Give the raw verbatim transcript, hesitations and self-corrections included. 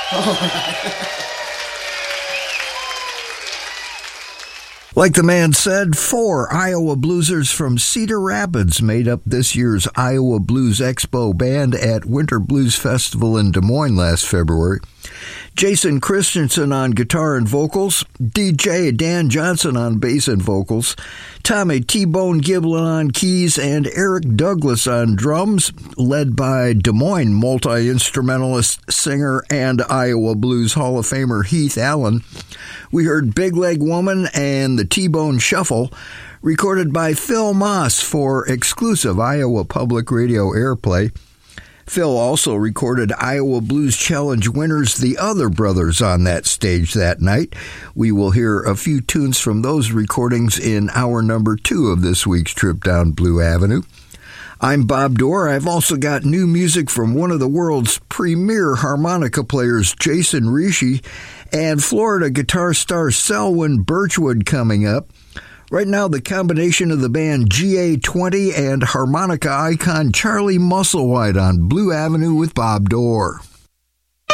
Like the man said, four Iowa bluesers from Cedar Rapids made up this year's Iowa Blues Expo band at Winter Blues Festival in Des Moines last February. Jason Christensen on guitar and vocals, D J Dan Johnson on bass and vocals, Tommy T-Bone Giblin on keys, and Eric Douglas on drums, led by Des Moines multi-instrumentalist, singer, and Iowa Blues Hall of Famer Heath Allen. We heard Big Leg Woman and the T-Bone Shuffle, recorded by Phil Moss for exclusive Iowa Public Radio airplay. Phil also recorded Iowa Blues Challenge winners, the Other Brothers, on that stage that night. We will hear a few tunes from those recordings in hour number two of this week's trip down Blue Avenue. I'm Bob Dorr. I've also got new music from one of the world's premier harmonica players, Jason Rishi, and Florida guitar star Selwyn Birchwood coming up. Right now, the combination of the band G A twenty and harmonica icon Charlie Musselwhite on Blue Avenue with Bob Dorr.